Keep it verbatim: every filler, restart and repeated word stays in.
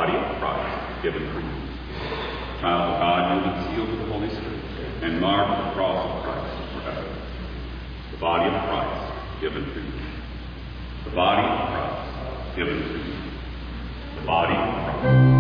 body of Christ given for you. Child of God, you've been sealed with the Holy Spirit and marked with the cross of Christ forever. The body of Christ given for you. The body of Christ given for you. The body of Christ.